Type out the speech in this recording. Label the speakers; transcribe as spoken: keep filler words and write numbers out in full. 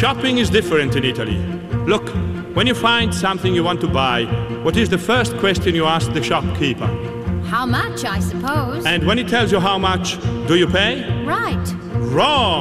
Speaker 1: Shopping is different in Italy. Look, when you find something you want to buy, what is the first question you ask the shopkeeper?
Speaker 2: How much, I suppose.
Speaker 1: And when he tells you how much, do you pay?
Speaker 2: Right.
Speaker 1: Wrong!